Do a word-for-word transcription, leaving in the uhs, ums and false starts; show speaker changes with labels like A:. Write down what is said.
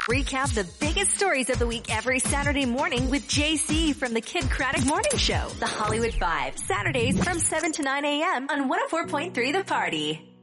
A: Recap the biggest stories of the week every Saturday morning with J C from the Kid Craddock Morning Show. The Hollywood Five, Saturdays from seven to nine a.m. on one oh four point three The Party.